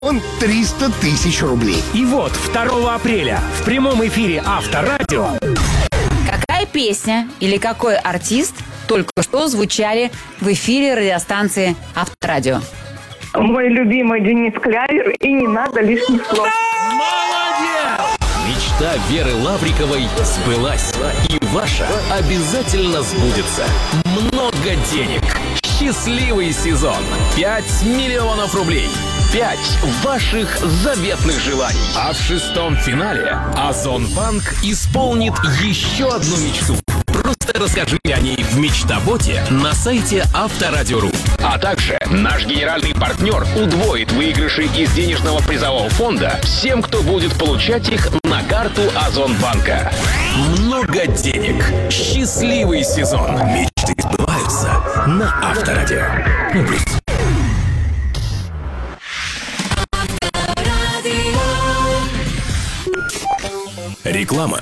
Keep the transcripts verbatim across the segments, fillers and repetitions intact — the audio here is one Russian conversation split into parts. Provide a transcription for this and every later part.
Он триста тысяч рублей. И вот второго апреля в прямом эфире Авторадио. Какая песня или какой артист только что звучали в эфире радиостанции Авторадио? Мой любимый Денис Клявер, и не надо лишних слов. Молодец! Мечта Веры Лавриковой сбылась. И ваша обязательно сбудется. Много денег. Счастливый сезон. пять миллионов рублей. Пять ваших заветных желаний. А в шестом финале Озонбанк исполнит еще одну мечту. Просто расскажи о ней в Мечтаботе на сайте Авторадио.ру. А также наш генеральный партнер удвоит выигрыши из денежного призового фонда всем, кто будет получать их на карту Озонбанка. Много денег. Счастливый сезон. Мечты сбываются на Авторадио. Ну, плюс. Реклама.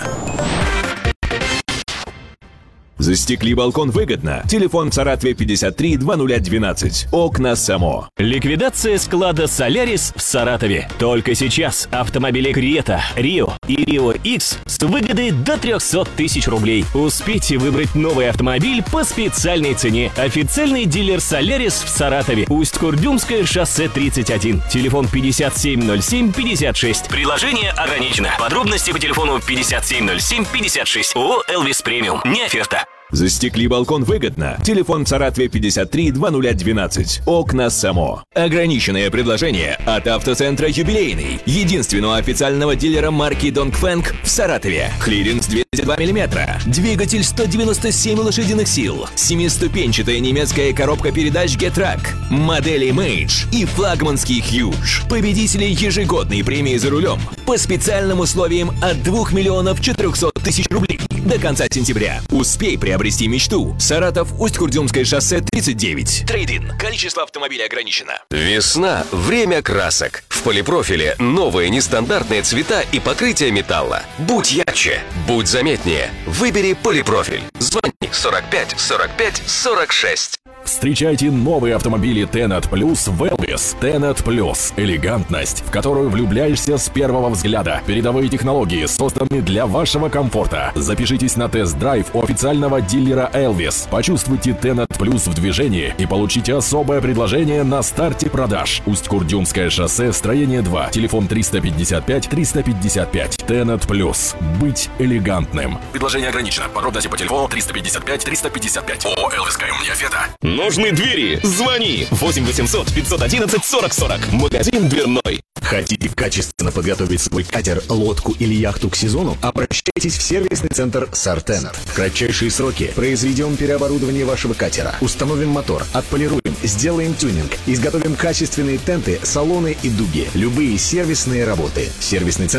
Застекли балкон выгодно. Телефон в Саратове пятьдесят три двадцать двенадцать. Окна Само. Ликвидация склада «Солярис» в Саратове. Только сейчас автомобили Крета, Рио и Рио Икс с выгодой до триста тысяч рублей. Успейте выбрать новый автомобиль по специальной цене. Официальный дилер «Солярис» в Саратове. Усть-Курдюмское шоссе тридцать один. Телефон пятьдесят семь ноль семь пятьдесят шесть. Приложение ограничено. Подробности по телефону пятьдесят семь ноль семь пятьдесят шесть. ООО «Элвис Премиум». Не оферта. Застекли балкон выгодно. Телефон в Саратове пятьдесят три двадцать двенадцать. Окна Само. Ограниченное предложение от автоцентра «Юбилейный». Единственного официального дилера марки Dongfeng в Саратове. Клиренс двести два миллиметра. Двигатель сто девяносто семь лошадиных сил. Семиступенчатая немецкая коробка передач Getrack. Модели Mage и флагманский Huge. Победители ежегодной премии за рулем по специальным условиям от двух миллионов четырехсот тысяч рублей. До конца сентября. Успей приобрести мечту. Саратов, Усть-Курдюмское шоссе тридцать девять. Трейд-ин. Количество автомобилей ограничено. Весна – время красок. В полипрофиле новые нестандартные цвета и покрытие металла. Будь ярче, будь заметнее. Выбери полипрофиль. Звони сорок пять сорок пять сорок шесть. Встречайте новые автомобили Tenat Plus в Elvis. Tenat Plus – элегантность, в которую влюбляешься с первого взгляда. Передовые технологии созданы для вашего комфорта. Запишитесь на тест-драйв у официального дилера Elvis. Почувствуйте Tenat Plus в движении и получите особое предложение на старте продаж. Усть-Курдюмское шоссе, строение два. Телефон триста пятьдесят пять триста пятьдесят пять. Tenat Plus. Быть элегантным. Предложение ограничено. Подробности по телефону триста пятьдесят пять триста пятьдесят пять. ООО «Элвис Премиум». Не оферта. Нужны двери? Звони восемь восемьсот пятьсот одиннадцать сорок сорок. Магазин дверной. Хотите качественно подготовить свой катер, лодку или яхту к сезону? Обращайтесь в сервисный центр «Сартенер». В кратчайшие сроки произведем переоборудование вашего катера, установим мотор, отполируем, сделаем тюнинг, изготовим качественные тенты, салоны и дуги. Любые сервисные работы. Сервисный центр